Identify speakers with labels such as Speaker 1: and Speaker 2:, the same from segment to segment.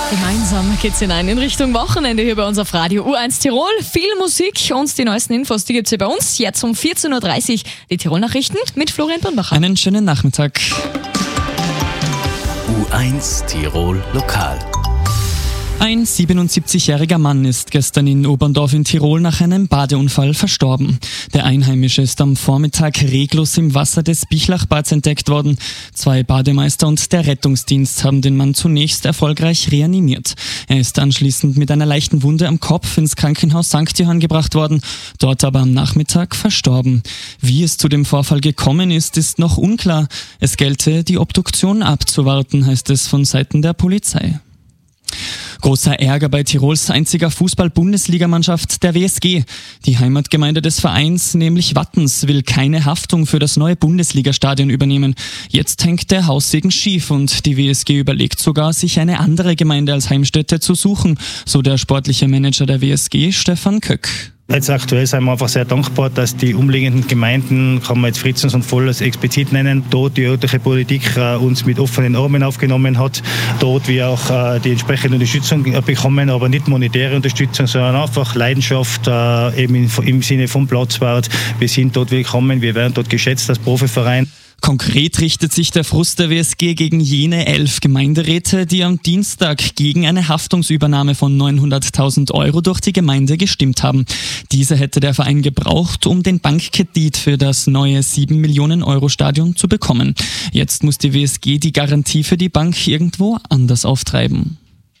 Speaker 1: Gemeinsam geht's hinein in Richtung Wochenende hier bei uns auf Radio U1 Tirol. Viel Musik und die neuesten Infos, die gibt's hier bei uns. Jetzt um 14.30 Uhr die Tirol-Nachrichten mit Florian Birnbacher.
Speaker 2: Einen schönen Nachmittag.
Speaker 3: U1 Tirol Lokal.
Speaker 2: Ein 77-jähriger Mann ist gestern in Oberndorf in Tirol nach einem Badeunfall verstorben. Der Einheimische ist am Vormittag reglos im Wasser des Bichlachbads entdeckt worden. 2 Bademeister und der Rettungsdienst haben den Mann zunächst erfolgreich reanimiert. Er ist anschließend mit einer leichten Wunde am Kopf ins Krankenhaus St. Johann gebracht worden, dort aber am Nachmittag verstorben. Wie es zu dem Vorfall gekommen ist, ist noch unklar. Es gelte, die Obduktion abzuwarten, heißt es von Seiten der Polizei. Großer Ärger bei Tirols einziger Fußball-Bundesligamannschaft, der WSG. Die Heimatgemeinde des Vereins, nämlich Wattens, will keine Haftung für das neue Bundesligastadion übernehmen. Jetzt hängt der Haussegen schief und die WSG überlegt sogar, sich eine andere Gemeinde als Heimstätte zu suchen, so der sportliche Manager der WSG, Stefan Köck.
Speaker 4: Jetzt aktuell sind wir einfach sehr dankbar, dass die umliegenden Gemeinden, kann man jetzt Fritzens und Vollers explizit nennen, dort die örtliche Politik uns mit offenen Armen aufgenommen hat, dort wir auch die entsprechende Unterstützung bekommen, aber nicht monetäre Unterstützung, sondern einfach Leidenschaft eben im Sinne vom Platzwart. Wir sind dort willkommen, wir werden dort geschätzt als Profiverein.
Speaker 2: Konkret richtet sich der Frust der WSG gegen jene 11 Gemeinderäte, die am Dienstag gegen eine Haftungsübernahme von 900.000 € durch die Gemeinde gestimmt haben. Diese hätte der Verein gebraucht, um den Bankkredit für das neue 7 Millionen € Stadion zu bekommen. Jetzt muss die WSG die Garantie für die Bank irgendwo anders auftreiben.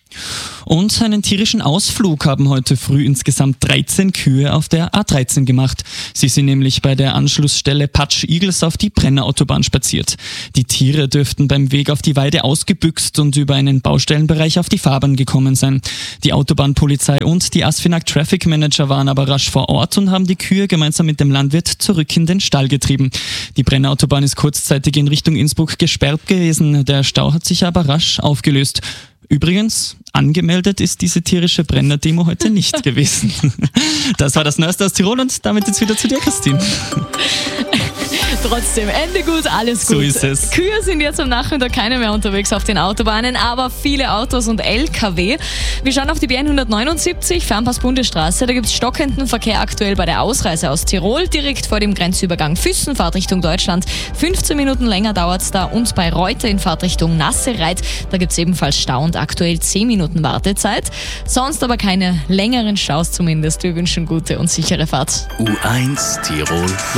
Speaker 2: Und einen tierischen Ausflug haben heute früh insgesamt 13 Kühe auf der A13 gemacht. Sie sind nämlich bei der Anschlussstelle Patsch-Igels auf die Brennerautobahn spaziert. Die Tiere dürften beim Weg auf die Weide ausgebüxt und über einen Baustellenbereich auf die Fahrbahn gekommen sein. Die Autobahnpolizei und die ASFINAG Traffic Manager waren aber rasch vor Ort und haben die Kühe gemeinsam mit dem Landwirt zurück in den Stall getrieben. Die Brennerautobahn ist kurzzeitig in Richtung Innsbruck gesperrt gewesen. Der Stau hat sich aber rasch aufgelöst. Übrigens, angemeldet ist diese tierische Brenner-Demo heute nicht gewesen. Das war das Neueste aus Tirol und damit jetzt wieder zu dir, Christine.
Speaker 1: Trotzdem, Ende gut, alles gut.
Speaker 2: So ist es.
Speaker 1: Kühe sind jetzt am Nachmittag keine mehr unterwegs auf den Autobahnen, aber viele Autos und LKW. Wir schauen auf die B179, Fernpass-Bundesstraße. Da gibt es stockenden Verkehr aktuell bei der Ausreise aus Tirol, direkt vor dem Grenzübergang Füssen, Fahrtrichtung Deutschland. 15 Minuten länger dauert es da und bei Reuter in Fahrtrichtung Nassereit, da gibt es ebenfalls Stau und aktuell 10 Minuten Wartezeit. Sonst aber keine längeren Staus zumindest. Wir wünschen gute und sichere Fahrt.
Speaker 3: U1 Tirol